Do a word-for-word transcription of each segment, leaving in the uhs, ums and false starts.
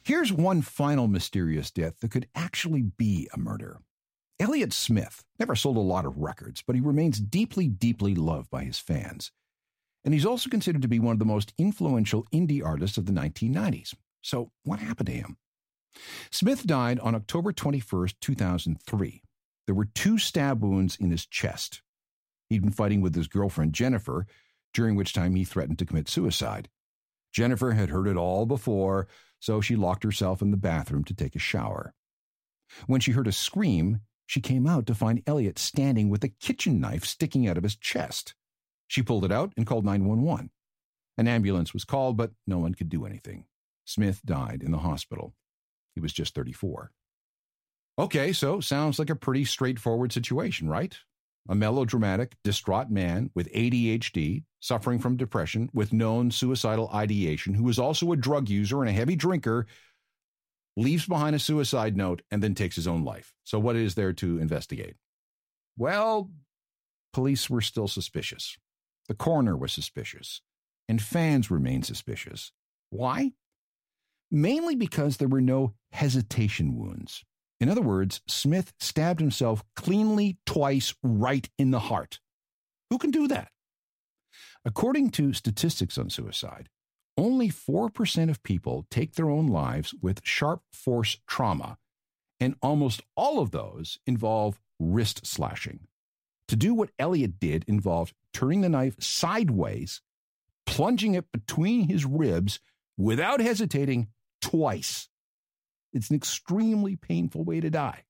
Here's one final mysterious death that could actually be a murder. Elliott Smith never sold a lot of records, but he remains deeply, deeply loved by his fans. And he's also considered to be one of the most influential indie artists of the nineteen nineties. So what happened to him? Smith died on October twenty-first, two thousand three. There were two stab wounds in his chest. He'd been fighting with his girlfriend, Jennifer, during which time he threatened to commit suicide. Jennifer had heard it all before, so she locked herself in the bathroom to take a shower. When she heard a scream, she came out to find Elliott standing with a kitchen knife sticking out of his chest. She pulled it out and called nine one one. An ambulance was called, but no one could do anything. Smith died in the hospital. He was just thirty-four. Okay, so sounds like a pretty straightforward situation, right? A melodramatic, distraught man with A D H D, suffering from depression, with known suicidal ideation, who is also a drug user and a heavy drinker, leaves behind a suicide note and then takes his own life. So what is there to investigate? Well, police were still suspicious. The coroner was suspicious. And fans remained suspicious. Why? Mainly because there were no hesitation wounds. In other words, Smith stabbed himself cleanly twice right in the heart. Who can do that? According to statistics on suicide, only four percent of people take their own lives with sharp force trauma, and almost all of those involve wrist slashing. To do what Elliott did involved turning the knife sideways, plunging it between his ribs without hesitating twice. It's an extremely painful way to die.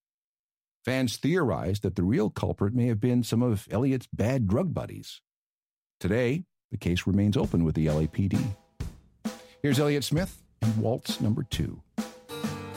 Fans theorized that the real culprit may have been some of Elliott's bad drug buddies. Today, the case remains open with the L A P D. Here's Elliott Smith and Waltz number two.